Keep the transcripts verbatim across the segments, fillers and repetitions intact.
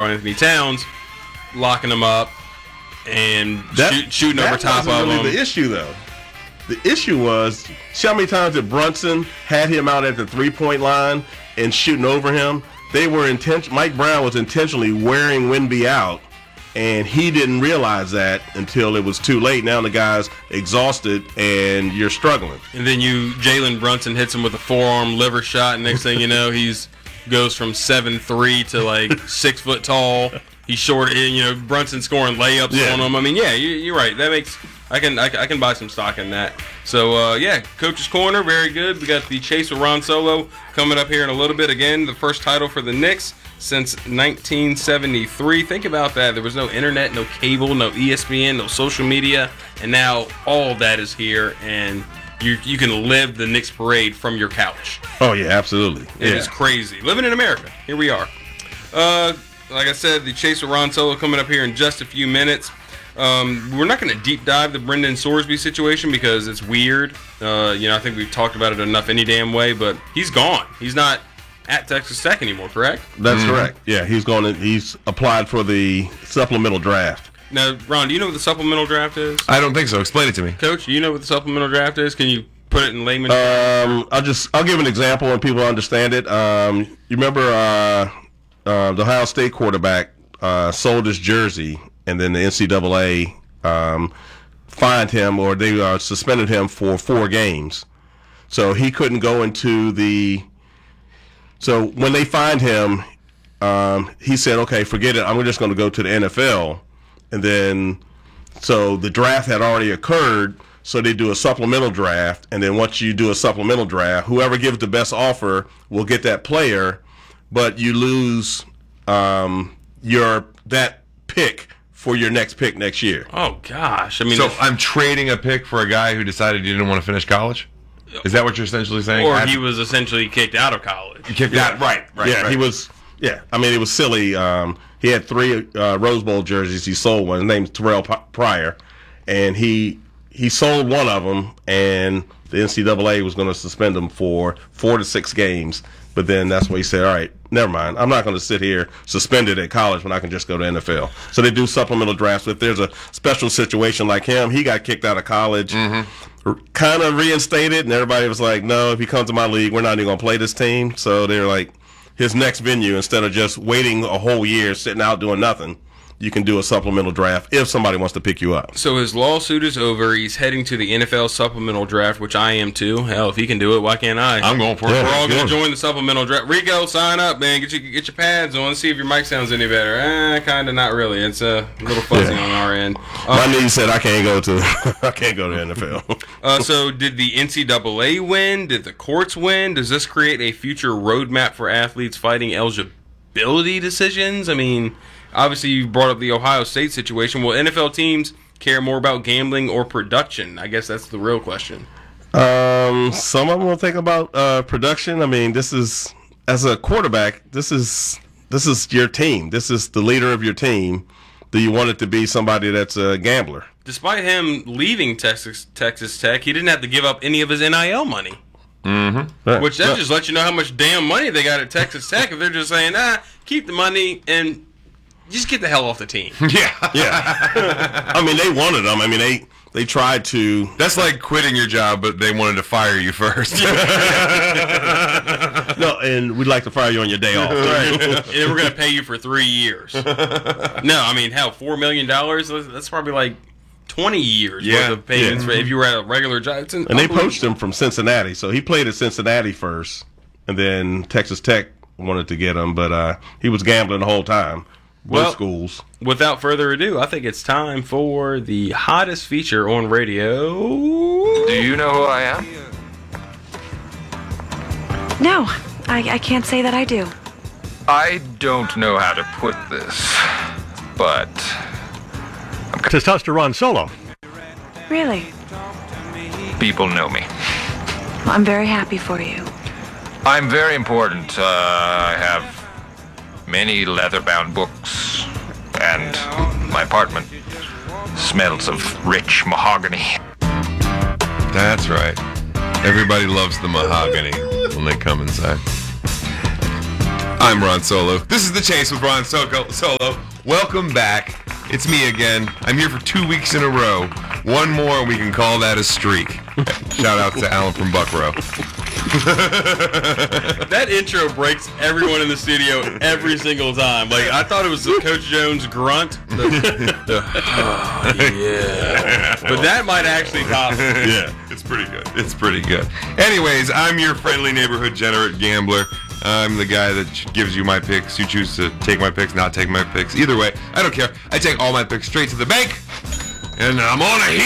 Karl-Anthony Towns, locking him up and that, shoot, shooting over top that of wasn't really him. the issue, though. The issue was, see how many times that Brunson had him out at the three-point line and shooting over him? They were intent- Mike Brown was intentionally wearing Wemby out, and he didn't realize that until it was too late. Now the guy's exhausted, and you're struggling. And then you, Jalen Brunson hits him with a forearm liver shot, and next thing you know, he's goes from seven three to like six foot tall. He's short, you know, Brunson scoring layups Yeah. on him. I mean, yeah, you, you're right. That makes I can I, I can buy some stock in that. So uh, yeah, Coach's Corner, very good. We got the chase with Ron Solo coming up here in a little bit. Again, the first title for the Knicks since nineteen seventy-three. Think about that. There was no internet, no cable, no E S P N, no social media, and now all of that is here, and you you can live the Knicks parade from your couch. Oh, yeah, absolutely. It yeah. is crazy. Living in America. Here we are. Uh, like I said, the chase with Ron Solo coming up here in just a few minutes. Um, we're not going to deep dive the Brendan Sorsby situation because it's weird. Uh, you know, I think we've talked about it enough any damn way, but he's gone. He's not at Texas Tech anymore, correct? That's Mm-hmm. correct. Yeah, he's going to, he's applied for the supplemental draft. Now, Ron, do you know what the supplemental draft is? I don't think so. Explain it to me. Coach, do you know what the supplemental draft is? Can you put it in layman? Um, I'll just I'll give an example and people understand it. Um, you remember uh, uh, the Ohio State quarterback uh, sold his jersey, and then the N C double A um, fined him, or they uh, suspended him for four games. So he couldn't go into the. So when they fined him, um, he said, "Okay, forget it. I'm just going to go to the N F L." And then, so the draft had already occurred. So they do a supplemental draft, and then once you do a supplemental draft, whoever gives the best offer will get that player, but you lose um, your that pick for your next pick next year. Oh, gosh. I mean, So if- I'm trading a pick for a guy who decided he didn't want to finish college? Is that what you're essentially saying? or I- he was essentially kicked out of college. kicked out. Right, right. yeah, right. he was. Yeah, I mean it was silly. Um, he had three uh, Rose Bowl jerseys. He sold one. His name's Terrell P- Pryor, and he he sold one of them, and the N C double A was going to suspend him for four to six games. But then that's why he said, "All right, never mind. I'm not going to sit here suspended at college when I can just go to N F L." So they do supplemental drafts. If there's a special situation like him, he got kicked out of college, Mm-hmm. kind of reinstated, and everybody was like, "No, if he comes to my league, we're not even going to play this team." So they were like, his next venue, instead of just waiting a whole year sitting out doing nothing, you can do a supplemental draft if somebody wants to pick you up. So his lawsuit is over. He's heading to the N F L supplemental draft, which I am too. Hell, if he can do it, why can't I? I'm going for it. Yeah. We're all going Good. to join the supplemental draft. Rico, sign up, man. Get your get your pads on. See if your mic sounds any better. Eh, kind of not really. It's a little fuzzy Yeah. on our end. My Uh, niece said I can't go to I can't go to the N F L. uh, so did the N C double A win? Did the courts win? Does this create a future roadmap for athletes fighting eligibility decisions? I mean, obviously you brought up the Ohio State situation. Will N F L teams care more about gambling or production? I guess that's the real question. Um, some of them will think about uh, production. I mean, this is as a quarterback. This is this is your team. This is the leader of your team. Do you want it to be somebody that's a gambler? Despite him leaving Texas Texas Tech, he didn't have to give up any of his N I L money. Right. Which that Yeah. just lets you know how much damn money they got at Texas Tech if they're just saying, ah, keep the money and just get the hell off the team. Yeah. Yeah. I mean, they wanted them. I mean, they they tried to. That's like quitting your job, but they wanted to fire you first. No, and we'd like to fire you on your day off. Right. And we're going to pay you for three years. No, I mean, hell, four million dollars, that's probably like twenty years Yeah. worth of payments Yeah. for if you were at a regular job. It's And they poached him from Cincinnati, so he played at Cincinnati first, and then Texas Tech wanted to get him, but uh, he was gambling the whole time. Both Well- schools. Without further ado, I think it's time for the hottest feature on radio. Do you know who I am? No, I, I can't say that I do. I don't know how to put this, but Testosterone Solo. Really? people know me. Well, I'm very happy for you. I'm very important. Uh, I have many leather-bound books, and my apartment smells of rich mahogany. That's right. Everybody loves the mahogany when they come inside. I'm Ron Solo. This is The Chase with Ron Solo. Solo. Welcome back. It's me again. I'm here for two weeks in a row. One more, and we can call that a streak. Shout out to Alan from Buckrow. That intro breaks everyone in the studio every single time. Like, I thought it was the Coach Jones grunt. The, the, oh, yeah. But that might actually top it. Yeah, it's pretty good. It's pretty good. Anyways, I'm your friendly neighborhood degenerate gambler. I'm the guy that gives you my picks. You choose to take my picks, not take my picks. Either way, I don't care. I take all my picks straight to the bank, and I'm on a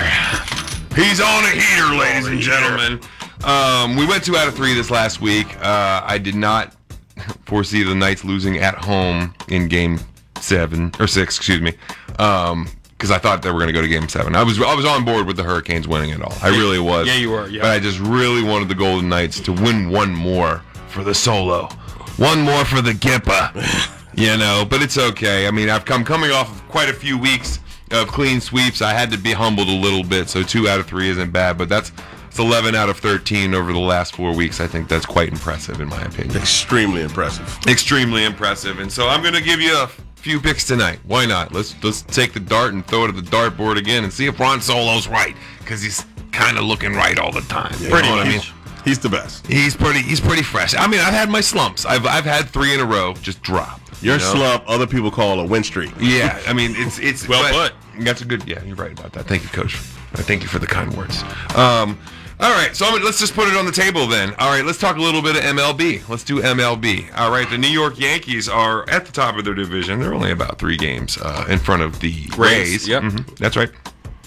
heater. He's on a heater, ladies and gentlemen. Um, we went two out of three this last week. Uh, I did not foresee the Knights losing at home in Game Seven or Six, excuse me, um, because I thought they were going to go to Game Seven. I was I was on board with the Hurricanes winning it all. I really was. Yeah, you were. Yeah. But I just really wanted the Golden Knights to win one more for the Solo, one more for the Gippa. You know, but it's okay. I mean, I've come coming off of quite a few weeks of clean sweeps. I had to be humbled a little bit, so two out of three isn't bad, but that's it's eleven out of thirteen over the last four weeks. I think that's quite impressive, in my opinion. Extremely impressive. Extremely impressive. And so I'm going to give you a few picks tonight. Why not? Let's let's take the dart and throw it at the dartboard again and see if Ron Solo's right, because he's kind of looking right all the time. Yeah, Pretty much. I mean, he's the best. He's pretty. He's pretty fresh. I mean, I've had my slumps. I've I've had three in a row just drop. Your you know? slump, other people call a win streak. Yeah, I mean, it's it's Well but put. That's a good. Yeah, you're right about that. Thank you, Coach. I thank you for the kind words. Um, all right, so I'm, let's just put it on the table then. All right, let's talk a little bit of M L B. Let's do M L B. All right, the New York Yankees are at the top of their division. They're only about three games uh, in front of the Rays, Rays. yep. Mhm, that's right.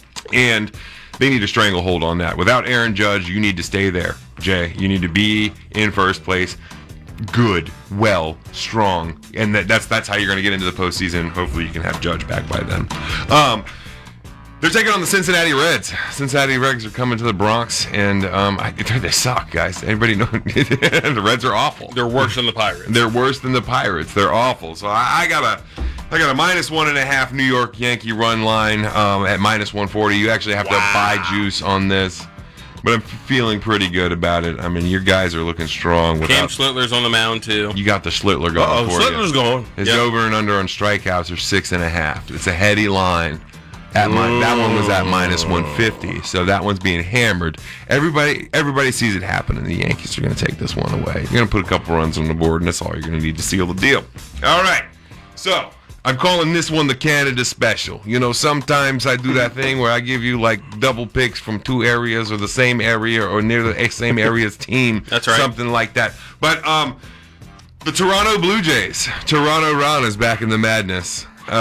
And they need a stranglehold on that. Without Aaron Judge, you need to stay there, Jay. You need to be in first place. Good, well, strong, and that, that's that's how you're going to get into the postseason. Hopefully, you can have Judge back by then. Um, they're taking on the Cincinnati Reds. Cincinnati Reds are coming to the Bronx, and um, I, they suck, guys. Everybody knows the Reds are awful. They're worse than the Pirates. They're worse than the Pirates. They're awful. So I, I got a, I got a minus one and a half New York Yankee run line um, at minus one forty. You actually have Wow. to buy juice on this. But I'm feeling pretty good about it. I mean, your guys are looking strong. Cam Without, Schlittler's on the mound, too. you got the Schlittler going Oh, for Sutler's you. going. His Yep. over and under on strikeouts are six and a half. It's a heady line. At mi- that one was at minus one fifty, so that one's being hammered. Everybody, everybody sees it happening. The Yankees are going to take this one away. You're going to put a couple runs on the board, and that's all you're going to need to seal the deal. All right, so I'm calling this one the Canada Special. You know, sometimes I do that thing where I give you like double picks from two areas or the same area or near the same area's team. That's right. Something like that. But um, the Toronto Blue Jays, Toronto Ron is back in the madness.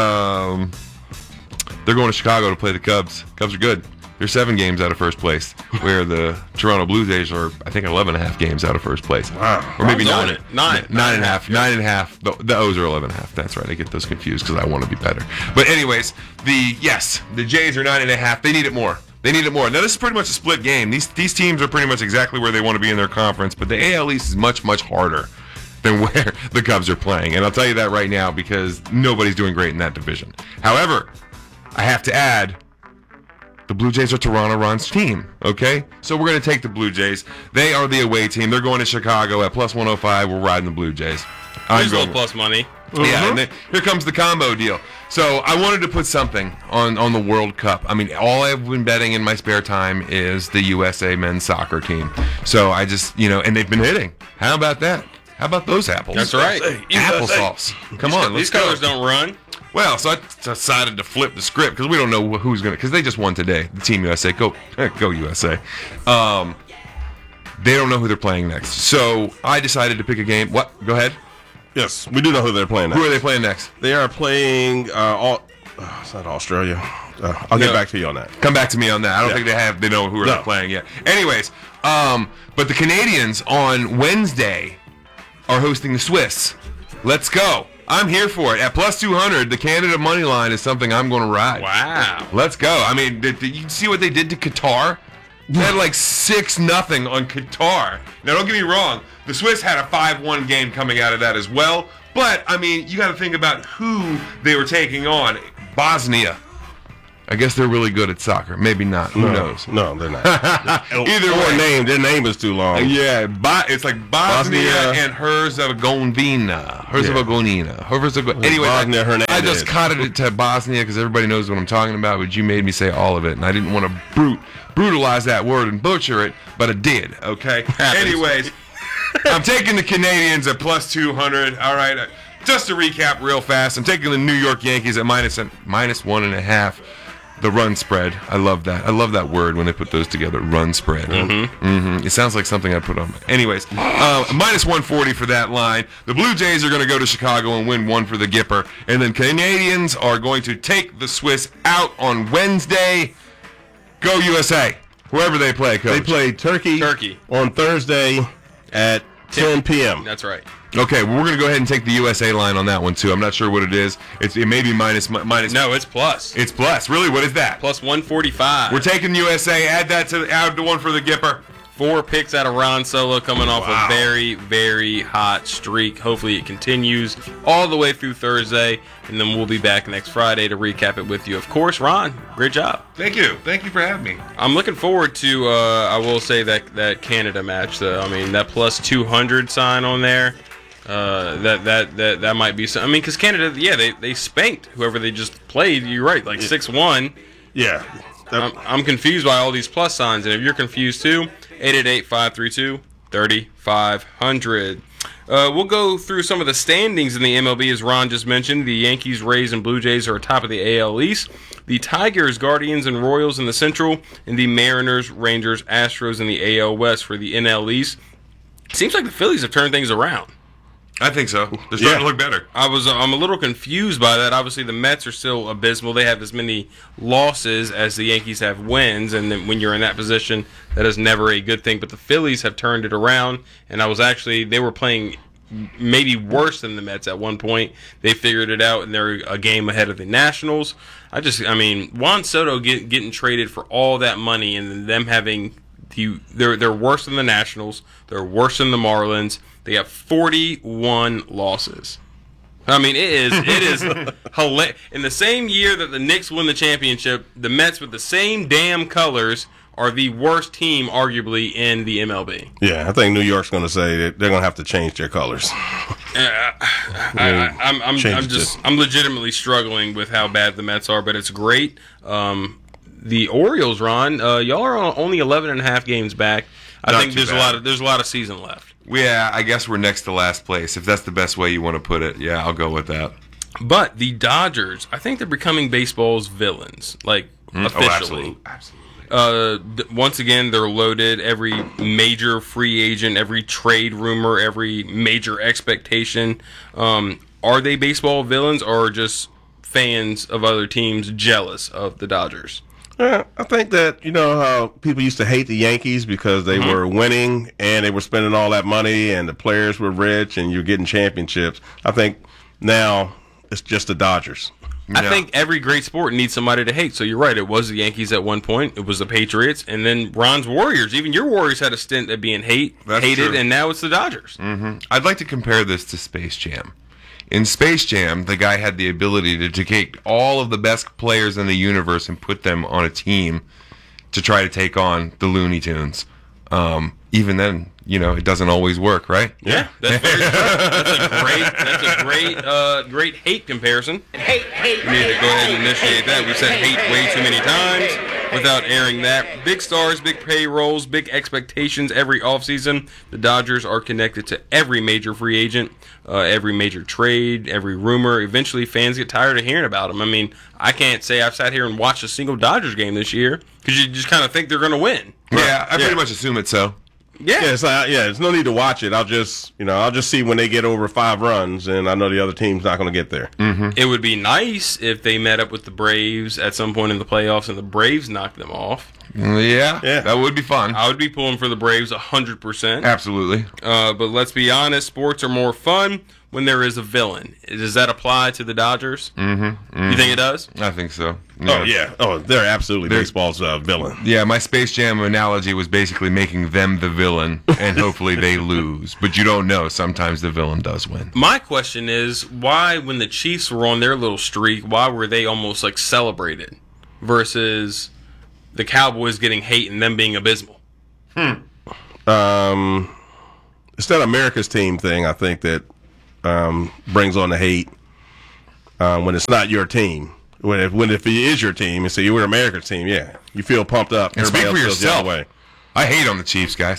Um, they're going to Chicago to play the Cubs. Cubs are good. They're seven games out of first place, where the Toronto Blue Jays are, I think, eleven and a half games out of first place. Wow. Or maybe Ron's nine. on it. Nine. Nine, nine and a half. Nine and a half. The, the O's are eleven and a half. That's right. I get those confused because I want to be better. But anyways, the yes, the Jays are nine and a half. They need it more. They need it more. Now, this is pretty much a split game. These these teams are pretty much exactly where they want to be in their conference, but the A L East is much, much harder than where the Cubs are playing. And I'll tell you that right now because nobody's doing great in that division. However, I have to add, the Blue Jays are Toronto Ron's team, okay? So we're going to take the Blue Jays. They are the away team. They're going to Chicago at plus one oh five. We're riding the Blue Jays. I'm There's a going little plus money. Yeah, and then here comes the combo deal. So I wanted to put something on, on the World Cup. I mean, all I've been betting in my spare time is the U S A men's soccer team. So I just, you know, and they've been hitting. How about that? How about those apples? That's right. Applesauce. Come on, let's These go. colors don't run. Well, so I decided to flip the script because we don't know who's going to, because they just won today. The Team U S A, go, go U S A. Um, they don't know who they're playing next. So I decided to pick a game. What? Go ahead. Yes, we do know who they're playing next. Who are they playing next? They are playing, uh, all, uh, it's not Australia. Uh, I'll get No. back to you on that. Come back to me on that. I don't Yeah. think they have, they know who No. they're playing yet. Anyways, um, but the Canadians on Wednesday are hosting the Swiss. Let's go. I'm here for it. At plus two hundred, the Canada money line is something I'm going to ride. Wow. Let's go. I mean, did, did you see what they did to Qatar? They had like six nothing on Qatar. Now, don't get me wrong. The Swiss had a five one game coming out of that as well. But, I mean, you got to think about who they were taking on. Bosnia. I guess they're really good at soccer. Maybe not. Who no, knows? No, they're not. Either or way. name, their name is too long. Yeah, Bo- it's like Bosnia, Bosnia. and Herzegovina. Herzegovina. Herzegovina. Anyway, Bosnia I, Hernandez. I just cotted it to Bosnia because everybody knows what I'm talking about, but you made me say all of it, and I didn't want to brute, brutalize that word and butcher it, but I did, okay? Anyways, I'm taking the Canadians at plus two hundred. All right, uh, just to recap real fast, I'm taking the New York Yankees at minus, minus one and a half. The run spread. I love that. I love that word when they put those together. Run spread. Mm-hmm. Mm-hmm. It sounds like something I put on. Anyways, uh, minus one forty for that line. The Blue Jays are going to go to Chicago and win one for the Gipper. And then Canadians are going to take the Swiss out on Wednesday. Go U S A. Whoever they play, Coach. They play Turkey, Turkey. on Thursday at ten p.m. That's right. Okay, well, we're going to go ahead and take the U S A line on that one, too. I'm not sure what it is. It's, it may be minus... minus No, it's plus. It's plus. Really? What is that? Plus one forty-five. We're taking U S A. Add that to add the one for the Gipper. Four picks out of Ron Solo coming off Wow. a very, very hot streak. Hopefully it continues all the way through Thursday, and then we'll be back next Friday to recap it with you. Of course, Ron, great job. Thank you. Thank you for having me. I'm looking forward to, uh, I will say, that, that Canada match, though. I mean, that plus two hundred sign on there, uh, that, that, that, that might be some. I mean, because Canada, yeah, they, they spanked whoever they just played. You're right, like six one. Yeah. I'm, I'm confused by all these plus signs, and if you're confused too, eight eight eight, five three two, three five zero zero. Uh, we'll go through some of the standings in the M L B, as Ron just mentioned. The Yankees, Rays, and Blue Jays are atop of the A L East. The Tigers, Guardians, and Royals in the Central, and the Mariners, Rangers, Astros in the A L West for the N L East. Seems like the Phillies have turned things around. I think so. They're starting Yeah. to look better. I was I'm a little confused by that. Obviously, the Mets are still abysmal. They have as many losses as the Yankees have wins, and then when you're in that position, that is never a good thing. But the Phillies have turned it around, and I was actually they were playing maybe worse than the Mets at one point. They figured it out, and they're a game ahead of the Nationals. I just I mean Juan Soto get, getting traded for all that money, and them having the they're they're worse than the Nationals. They're worse than the Marlins. They have forty-one losses. I mean, it is it is hilarious. In the same year that the Knicks won the championship, the Mets with the same damn colors are the worst team, arguably, in the M L B. Yeah, I think New York's going to say that they're going to have to change their colors. Uh, I, I, I'm I'm, Change I'm it just to- I'm legitimately struggling with how bad the Mets are, but it's great. Um, the Orioles, Ron, uh, y'all are on only eleven and a half games back. I Not think too there's a bad. lot of there's a lot of season left. Yeah, I guess we're next to last place. If that's the best way you want to put it, yeah, I'll go with that. But the Dodgers, I think they're becoming baseball's villains, like officially. Oh, absolutely. Absolutely. Uh, th- once again, they're loaded. Every major free agent, every trade rumor, every major expectation. Um, are they baseball villains, or just fans of other teams jealous of the Dodgers? Yeah, I think that, you know how people used to hate the Yankees because they were winning and they were spending all that money and the players were rich and you're getting championships. I think now it's just the Dodgers. I Yeah. think every great sport needs somebody to hate. So you're right. It was the Yankees at one point. It was the Patriots, and then Ron's Warriors. Even your Warriors had a stint at being hate That's hated, true. and now it's the Dodgers. I'd like to compare this to Space Jam. In Space Jam, the guy had the ability to, to take all of the best players in the universe and put them on a team to try to take on the Looney Tunes. Um, even then, you know, it doesn't always work, right? Yeah, that's very true. That's a great, that's a great, uh, great hate comparison. Hate, hate, We need to go ahead and initiate that. We said hate way too many times without airing that. Big stars, big payrolls, big expectations every offseason. The Dodgers are connected to every major free agent, uh, every major trade, every rumor. Eventually, fans get tired of hearing about them. I mean, I can't say I've sat here and watched a single Dodgers game this year because you just kind of think they're going to win. Yeah, I Yeah. pretty much assume it so. Yeah. Yeah, it's like, yeah, there's no need to watch it. I'll just, you know, I'll just see when they get over five runs, and I know the other team's not going to get there. It would be nice if they met up with the Braves at some point in the playoffs and the Braves knocked them off. Yeah, Yeah. that would be fun. I would be pulling for the Braves one hundred percent. Absolutely. Uh, but let's be honest, sports are more fun when there is a villain. Does that apply to the Dodgers? Mm-hmm. You think it does? I think so. Oh, yeah. Oh, they're absolutely baseball's uh, villain. Yeah, my Space Jam analogy was basically making them the villain, and hopefully they lose. But you don't know. Sometimes the villain does win. My question is, why, when the Chiefs were on their little streak, why were they almost like celebrated? versus the Cowboys getting hate and them being abysmal? Um, it's that America's team thing, I think, that um, brings on the hate um, when it's not your team. When if, when if it is your team and say you're America's team, yeah, you feel pumped up. And speak Everybody for else feels the other yourself. way. I hate on the Chiefs, guys.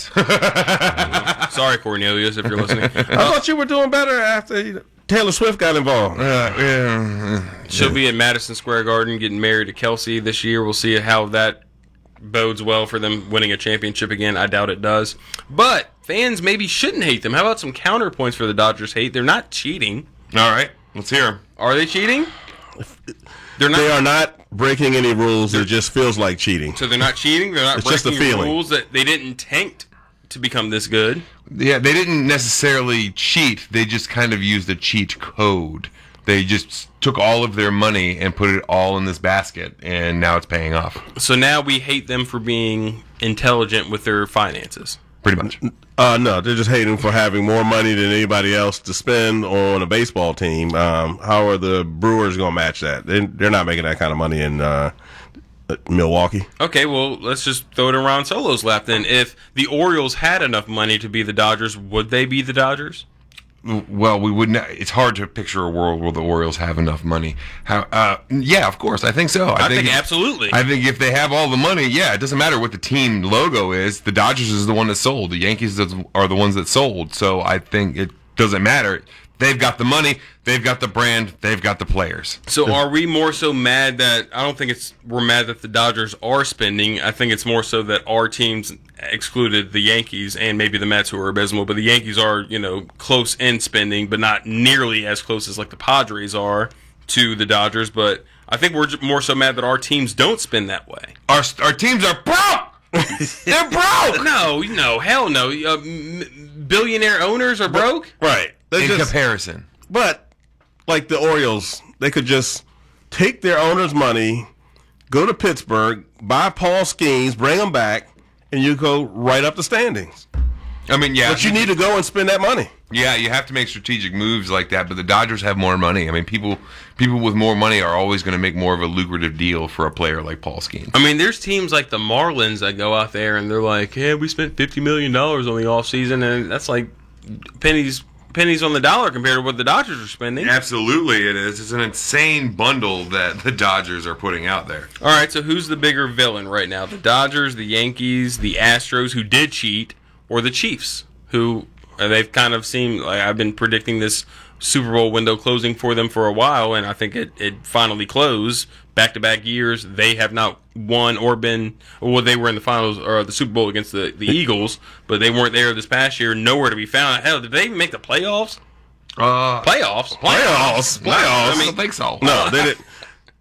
Sorry, Cornelius, if you're listening. I thought you were doing better after Taylor Swift got involved. Uh, yeah. She'll be at Madison Square Garden getting married to Kelsey this year. We'll see how that bodes well for them winning a championship again. I doubt it does. But fans maybe shouldn't hate them. How about some counterpoints for the Dodgers hate? They're not cheating. All right, let's hear them. Are they cheating? They're not. They are not breaking any rules. It just feels like cheating. So they're not cheating. They're not It's just breaking a feeling. rules that they didn't tank to become this good. Yeah, they didn't necessarily cheat. They just kind of used a cheat code. They just took all of their money and put it all in this basket, and now it's paying off. So now we hate them for being intelligent with their finances. Pretty much. Uh, no, they're just hating for having more money than anybody else to spend on a baseball team. Um, how are the Brewers going to match that? They, they're not making that kind of money in uh, Milwaukee. Okay, well, let's just throw it in Ron Solo's lap then. If the Orioles had enough money to be the Dodgers, would they be the Dodgers? Well, we wouldn't. It's hard to picture a world where the Orioles have enough money. How? Uh, yeah, of course. I think so. I, think, absolutely. I think if they have all the money, yeah, it doesn't matter what the team logo is. The Dodgers is the one that sold. The Yankees are the ones that sold. So I think it doesn't matter. They've got the money. They've got the brand. They've got the players. So are we more so mad that I don't think it's we're mad that the Dodgers are spending. I think it's more so that our teams excluded the Yankees and maybe the Mets, who are abysmal, but the Yankees are, you know, close in spending, but not nearly as close as like the Padres are to the Dodgers. But I think we're j- more so mad that our teams don't spend that way. Our our teams are broke. They're broke. No, no, hell no. Uh, m- billionaire owners are broke. Right. They In just, comparison, but like the Orioles, they could just take their owner's money, go to Pittsburgh, buy Paul Skeens, bring them back, and you go right up the standings. I mean, yeah, But you need to go and spend that money. Yeah, you have to make strategic moves like that, but the Dodgers have more money. I mean, people people with more money are always going to make more of a lucrative deal for a player like Paul Skeens. I mean, there's teams like the Marlins that go out there and they're like, "Yeah, we spent fifty million dollars on the offseason," and that's like pennies pennies on the dollar compared to what the Dodgers are spending. Absolutely, it is. It's an insane bundle that the Dodgers are putting out there. All right, so who's the bigger villain right now? The Dodgers, the Yankees, the Astros, who did cheat, or the Chiefs, who uh, they've kind of seemed like I've been predicting this Super Bowl window closing for them for a while, and I think it, it finally closed. Back-to-back years, they have not won or been, well, they were in the finals or the Super Bowl against the, the Eagles, but they weren't there this past year. Nowhere to be found. Hell, did they even make the playoffs? Uh, Playoffs? Playoffs. No, Playoffs. I don't think so. No, they didn't.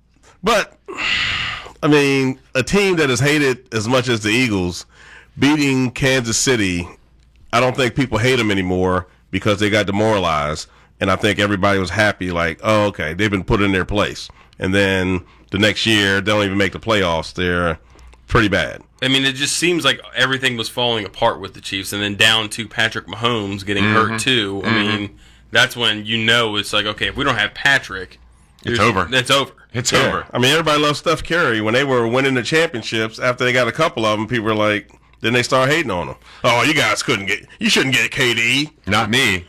But, I mean, a team that is hated as much as the Eagles beating Kansas City, I don't think people hate them anymore because they got demoralized. And I think everybody was happy, like, oh, okay, they've been put in their place. And then the next year, they don't even make the playoffs. They're pretty bad. I mean, it just seems like everything was falling apart with the Chiefs, and then down to Patrick Mahomes getting Mm-hmm. hurt too. I mean, that's when you know it's like, okay, if we don't have Patrick, It's there's- over. It's over. It's Yeah. over. I mean, everybody loves Steph Curry. When they were winning the championships, after they got a couple of them, people were like, then they start hating on them. Oh, you guys couldn't get, you shouldn't get K D. Not me.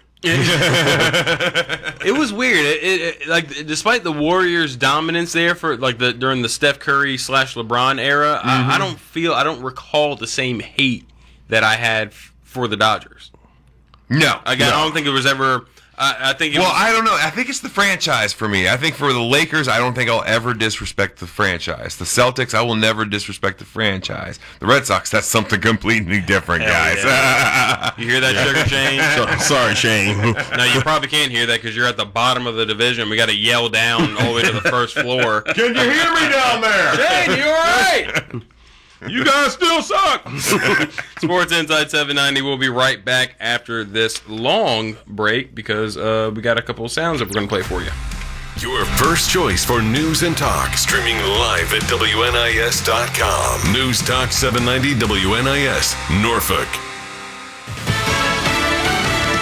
It was weird. It, it, it, like, despite the Warriors' dominance there for like the during the Steph Curry slash LeBron era, Mm-hmm. I, I don't feel, I don't recall the same hate that I had f- for the Dodgers. No. I, got, no. I don't think it was ever. I, I think. It Well, was, I don't know. I think it's the franchise for me. I think for the Lakers, I don't think I'll ever disrespect the franchise. The Celtics, I will never disrespect the franchise. The Red Sox, that's something completely different, guys. you hear that, Sugar Shane? So, sorry, Shane. No, you probably can't hear that because you're at the bottom of the division. We got to yell down all the way to the first floor. Can you hear me down there? Shane, you all right? You guys still suck. Sports Inside seven ninety. We'll be right back after this long break because uh, we got a couple of sounds that we're going to play for you. Your first choice for news and talk, streaming live at W N I S dot com. News Talk seven ninety W N I S, Norfolk. And it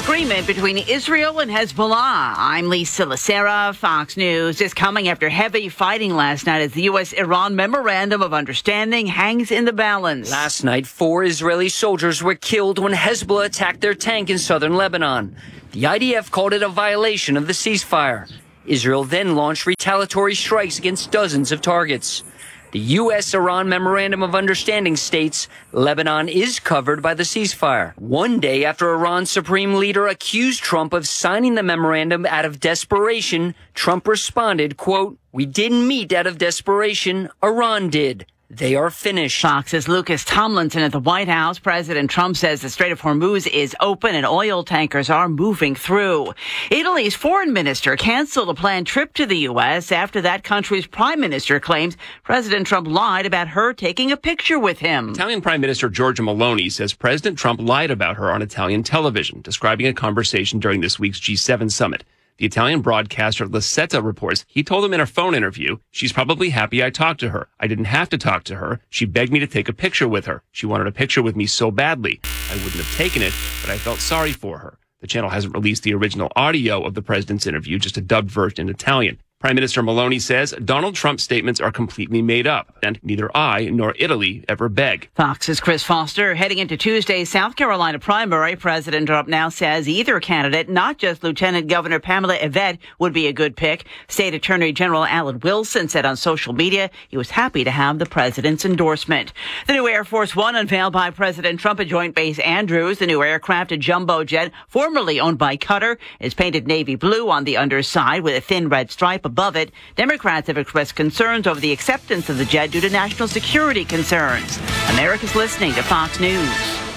agreement between Israel and Hezbollah. I'm Lisa Lacera. Fox News is coming after heavy fighting last night as the U S Iran Memorandum of Understanding hangs in the balance. Last night, four Israeli soldiers were killed when Hezbollah attacked their tank in southern Lebanon. The I D F called it a violation of the ceasefire. Israel then launched retaliatory strikes against dozens of targets. The U S-Iran Memorandum of Understanding states Lebanon is covered by the ceasefire. One day after Iran's supreme leader accused Trump of signing the memorandum out of desperation, Trump responded, quote, "We didn't meet out of desperation. Iran did. They are finished." Fox's Lucas Tomlinson at the White House. President Trump says the Strait of Hormuz is open and oil tankers are moving through. Italy's foreign minister canceled a planned trip to the U S after that country's prime minister claims President Trump lied about her taking a picture with him. Italian Prime Minister Giorgia Meloni says President Trump lied about her on Italian television, describing a conversation during this week's G seven summit. The Italian broadcaster La Setta reports he told him in a phone interview, "She's probably happy I talked to her. I didn't have to talk to her. She begged me to take a picture with her. She wanted a picture with me so badly. I wouldn't have taken it, but I felt sorry for her." The channel hasn't released the original audio of the president's interview, just a dubbed version in Italian. Prime Minister Meloni says Donald Trump's statements are completely made up, and neither I nor Italy ever beg. Fox's Chris Foster. Heading into Tuesday's South Carolina primary, President Trump now says either candidate, not just Lieutenant Governor Pamela Yvette, would be a good pick. State Attorney General Alan Wilson said on social media he was happy to have the president's endorsement. The new Air Force One unveiled by President Trump at Joint Base Andrews. The new aircraft, a jumbo jet formerly owned by Qatar, is painted navy blue on the underside with a thin red stripe above it. Democrats have expressed concerns over the acceptance of the jet due to national security concerns. America's listening to Fox News.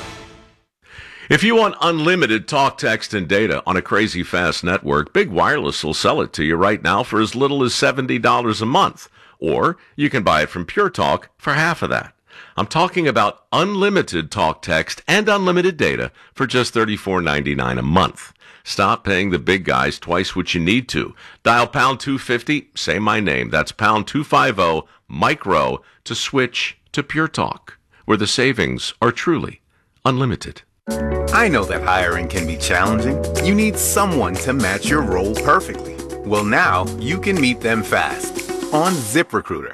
If you want unlimited talk, text, and data on a crazy fast network, Big Wireless will sell it to you right now for as little as seventy dollars a month. Or you can buy it from Pure Talk for half of that. I'm talking about unlimited talk, text, and unlimited data for just thirty-four ninety-nine a month. Stop paying the big guys twice what you need to. Dial pound two fifty, say my name. That's pound two fifty, micro, to switch to Pure Talk, where the savings are truly unlimited. I know that hiring can be challenging. You need someone to match your role perfectly. Well, now you can meet them fast on ZipRecruiter.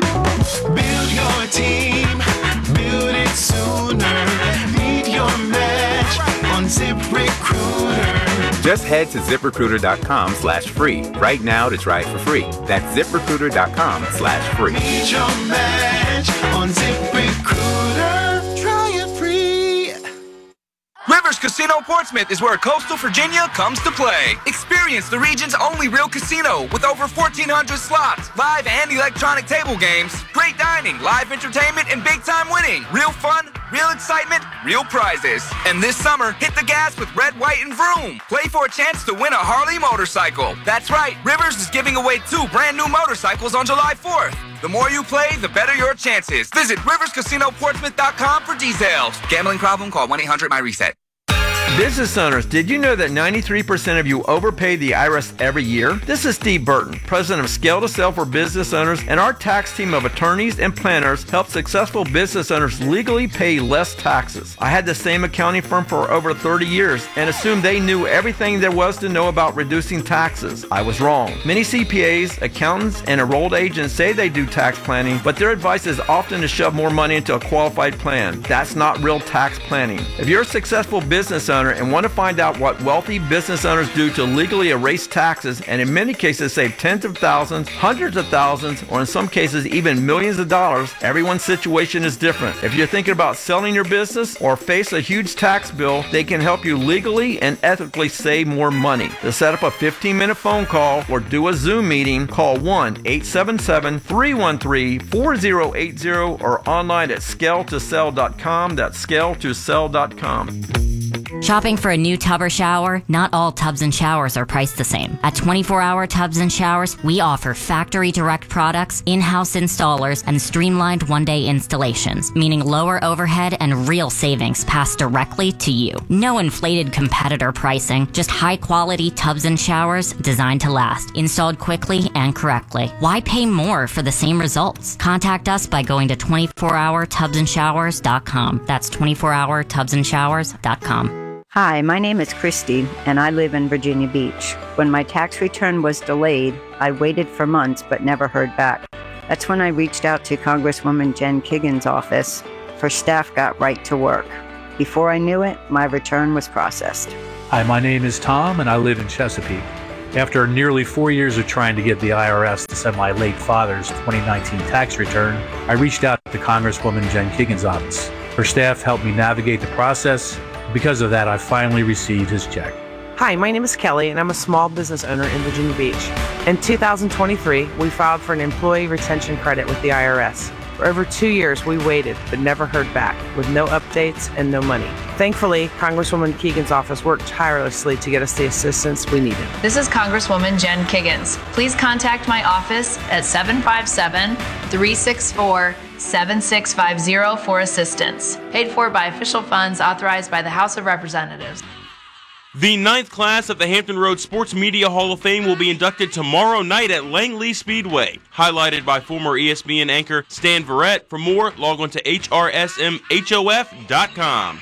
Build your team, build it sooner. Meet your match on ZipRecruiter. Just head to ZipRecruiter.com slash free right now to try it for free. That's ZipRecruiter.com slash free. Meet your match on ZipRecruiter. Try it free. Rivers Casino Portsmouth is where coastal Virginia comes to play. Experience the region's only real casino with over fourteen hundred slots, live and electronic table games, great dining, live entertainment, and big-time winning. Real fun, real excitement, real prizes. And this summer, hit the gas with Red, White, and Vroom. Play for a chance to win a Harley motorcycle. That's right, Rivers is giving away two brand new motorcycles on July fourth. The more you play, the better your chances. Visit Rivers Casino Portsmouth dot com for details. Gambling problem? Call one eight hundred my reset. Business owners, did you know that ninety-three percent of you overpay the I R S every year? This is Steve Burton, president of Scale to Sell for Business Owners, and our tax team of attorneys and planners help successful business owners legally pay less taxes. I had the same accounting firm for over thirty years and assumed they knew everything there was to know about reducing taxes. I was wrong. Many C P As, accountants, and enrolled agents say they do tax planning, but their advice is often to shove more money into a qualified plan. That's not real tax planning. If you're a successful business owner and want to find out what wealthy business owners do to legally erase taxes and in many cases save tens of thousands, hundreds of thousands, or in some cases even millions of dollars, everyone's situation is different. If you're thinking about selling your business or face a huge tax bill, they can help you legally and ethically save more money. To set up a fifteen minute phone call or do a Zoom meeting, call one eight seven seven, three one three, four zero eight zero or online at scale to sell dot com. That's scale to sell dot com. Shopping for a new tub or shower? Not all tubs and showers are priced the same. At twenty-four hour Tubs and Showers, we offer factory direct products, in-house installers, and streamlined one-day installations, meaning lower overhead and real savings passed directly to you. No inflated competitor pricing, just high-quality tubs and showers designed to last, installed quickly and correctly. Why pay more for the same results? Contact us by going to twenty-four hour tubs and showers dot com. That's twenty-four hour tubs and showers dot com. Hi, my name is Christy, and I live in Virginia Beach. When my tax return was delayed, I waited for months but never heard back. That's when I reached out to Congresswoman Jen Kiggins' office. Her staff got right to work. Before I knew it, my return was processed. Hi, my name is Tom, and I live in Chesapeake. After nearly four years of trying to get the I R S to send my late father's twenty nineteen tax return, I reached out to Congresswoman Jen Kiggins' office. Her staff helped me navigate the process. Because of that, I finally received his check. Hi, my name is Kelly, and I'm a small business owner in Virginia Beach. In two thousand twenty-three, we filed for an employee retention credit with the I R S. For over two years, we waited, but never heard back, with no updates and no money. Thankfully, Congresswoman Kiggins' office worked tirelessly to get us the assistance we needed. This is Congresswoman Jen Kiggins. Please contact my office at seven five seven, three six four, seven six five zero for assistance. Paid for by official funds authorized by the House of Representatives. The ninth class of the Hampton Roads Sports Media Hall of Fame will be inducted tomorrow night at Langley Speedway, highlighted by former E S P N anchor Stan Verrett. For more, log on to H R S M H O F dot com.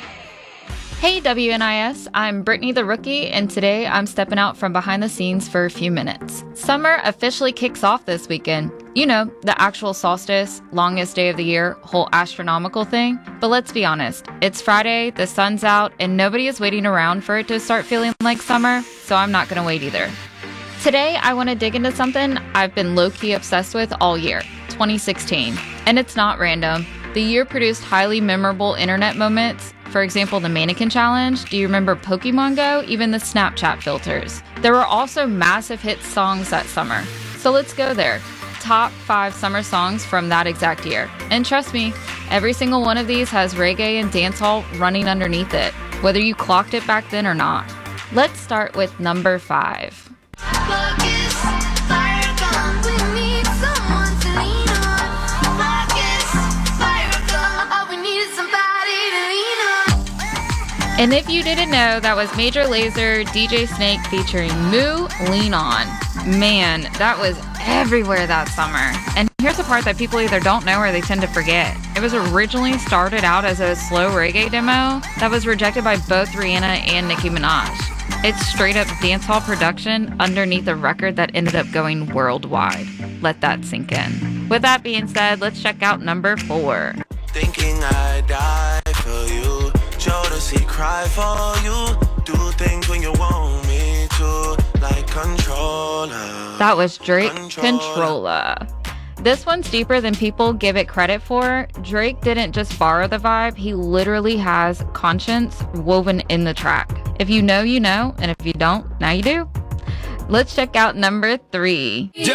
Hey W N I S, I'm Brittany the Rookie, and today I'm stepping out from behind the scenes for a few minutes. Summer officially kicks off this weekend. You know, the actual solstice, longest day of the year, whole astronomical thing. But let's be honest, it's Friday, the sun's out, and nobody is waiting around for it to start feeling like summer, so I'm not gonna wait either. Today, I want to dig into something I've been low-key obsessed with all year, twenty sixteen. And it's not random. The year produced highly memorable internet moments. For example, the Mannequin Challenge. Do you remember Pokemon Go? Even the Snapchat filters. There were also massive hit songs that summer. So let's go there. Top five summer songs from that exact year. And trust me, every single one of these has reggae and dancehall running underneath it, whether you clocked it back then or not. Let's start with number five. And if you didn't know, that was Major Lazer, D J Snake featuring Moo, Lean On. Man, that was everywhere that summer. And here's the part that people either don't know or they tend to forget. It was originally started out as a slow reggae demo that was rejected by both Rihanna and Nicki Minaj. It's straight up dancehall production underneath a record that ended up going worldwide. Let that sink in. With that being said, let's check out number four. Thinking I die for you. Jodeci cry for you. Do things when you want me to. Like Controller. That was Drake, Controller. Controller. This one's deeper than people give it credit for. Drake didn't just borrow the vibe, he literally has conscience woven in the track. If you know, you know, and if you don't, now you do. Let's check out number three.